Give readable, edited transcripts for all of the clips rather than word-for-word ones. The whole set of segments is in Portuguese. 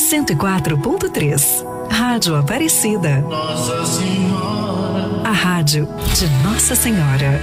104.3. Rádio Aparecida. Nossa Senhora. A rádio de Nossa Senhora.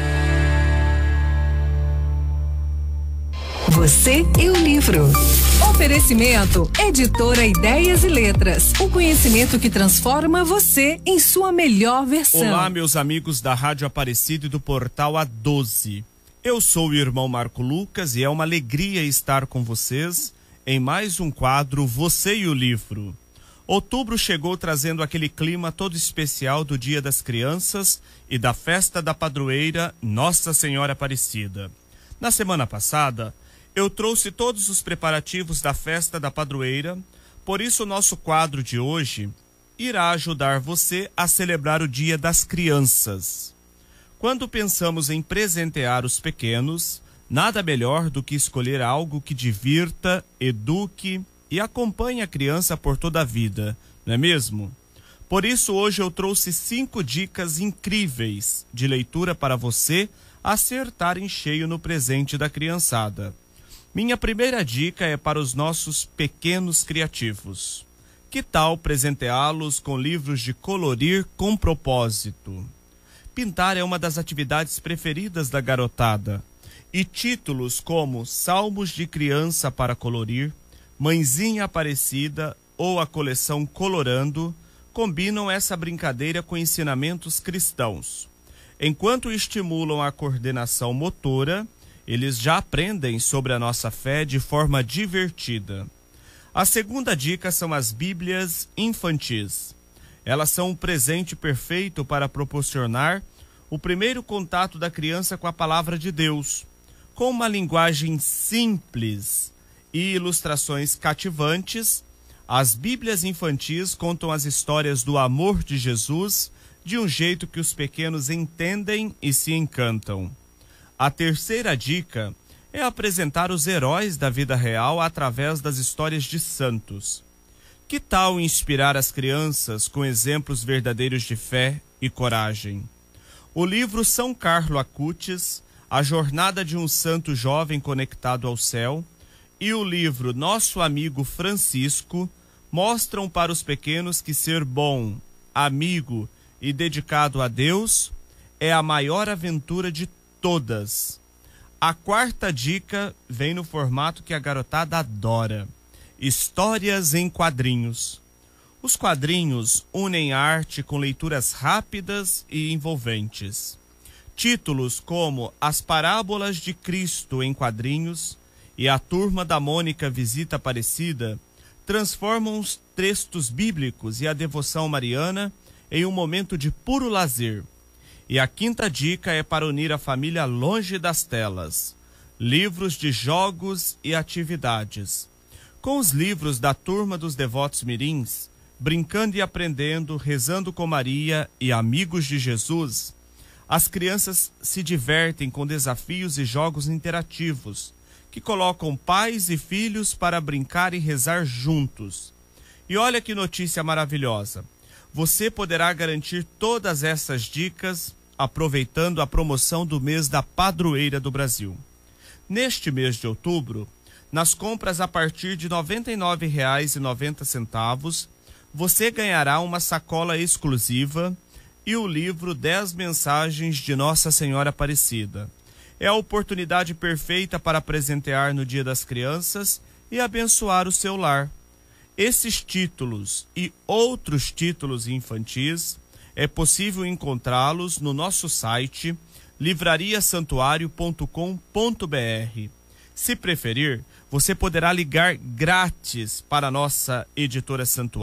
Você e o livro. Oferecimento Editora Ideias e Letras. O conhecimento que transforma você em sua melhor versão. Olá, meus amigos da Rádio Aparecida e do Portal A12. Eu sou o irmão Marco Lucas e é uma alegria estar com vocês em mais um quadro Você e o Livro. Outubro chegou trazendo aquele clima todo especial do Dia das Crianças e da festa da padroeira Nossa Senhora Aparecida. Na semana passada, eu trouxe todos os preparativos da festa da padroeira, por isso o nosso quadro de hoje irá ajudar você a celebrar o Dia das Crianças. Quando pensamos em presentear os pequenos, nada melhor do que escolher algo que divirta, eduque e acompanhe a criança por toda a vida, não é mesmo? Por isso hoje eu trouxe 5 dicas incríveis de leitura para você acertar em cheio no presente da criançada. Minha primeira dica é para os nossos pequenos criativos. Que tal presenteá-los com livros de colorir com propósito? Pintar é uma das atividades preferidas da garotada. E títulos como Salmos de Criança para Colorir, Mãezinha Aparecida ou a coleção Colorando combinam essa brincadeira com ensinamentos cristãos. Enquanto estimulam a coordenação motora, eles já aprendem sobre a nossa fé de forma divertida. A segunda dica são as Bíblias infantis. Elas são um presente perfeito para proporcionar o primeiro contato da criança com a palavra de Deus. Com uma linguagem simples e ilustrações cativantes, as Bíblias infantis contam as histórias do amor de Jesus de um jeito que os pequenos entendem e se encantam. A terceira dica é apresentar os heróis da vida real através das histórias de santos. Que tal inspirar as crianças com exemplos verdadeiros de fé e coragem? O livro São Carlo Acutis, A Jornada de um Santo Jovem Conectado ao Céu, e o livro Nosso Amigo Francisco mostram para os pequenos que ser bom, amigo e dedicado a Deus é a maior aventura de todas. A quarta dica vem no formato que a garotada adora: histórias em quadrinhos. Os quadrinhos unem arte com leituras rápidas e envolventes. Títulos como As Parábolas de Cristo em Quadrinhos e A Turma da Mônica Visita Aparecida transformam os textos bíblicos e a devoção mariana em um momento de puro lazer. E a quinta dica é para unir a família longe das telas: livros de jogos e atividades. Com os livros da Turma dos Devotos Mirins, Brincando e Aprendendo, Rezando com Maria e Amigos de Jesus, as crianças se divertem com desafios e jogos interativos, que colocam pais e filhos para brincar e rezar juntos. E olha que notícia maravilhosa! Você poderá garantir todas essas dicas aproveitando a promoção do mês da Padroeira do Brasil. Neste mês de outubro, nas compras a partir de R$ 99,90, você ganhará uma sacola exclusiva e o livro 10 Mensagens de Nossa Senhora Aparecida. É a oportunidade perfeita para presentear no Dia das Crianças e abençoar o seu lar. Esses títulos e outros títulos infantis é possível encontrá-los no nosso site livrariasantuario.com.br. Se preferir, você poderá ligar grátis para a nossa editora Santuário